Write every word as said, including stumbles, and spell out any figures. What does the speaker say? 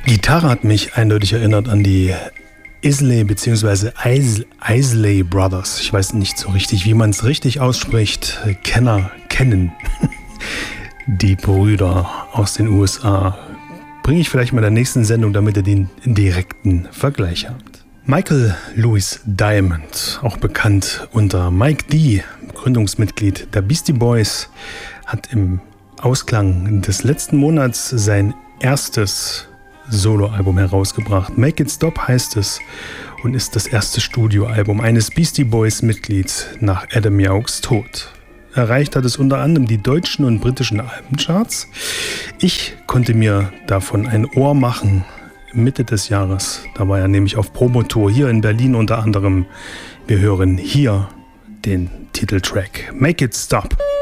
Gitarre hat mich eindeutig erinnert an die Isley bzw. Isley Brothers. Ich weiß nicht so richtig, wie man es richtig ausspricht. Kenner kennen die Brüder aus den U S A. Bringe ich vielleicht mal in der nächsten Sendung, damit ihr den direkten Vergleich habt. Michael Louis Diamond, auch bekannt unter Mike D., Gründungsmitglied der Beastie Boys, hat im Ausklang des letzten Monats sein erstes Soloalbum herausgebracht. Make It Stop heißt es und ist das erste Studioalbum eines Beastie Boys Mitglieds nach Adam Yauchs Tod. Erreicht hat es unter anderem die deutschen und britischen Albencharts. Ich konnte mir davon ein Ohr machen Mitte des Jahres. Da war er nämlich auf Promotour hier in Berlin unter anderem. Wir hören hier den Titeltrack Make It Stop.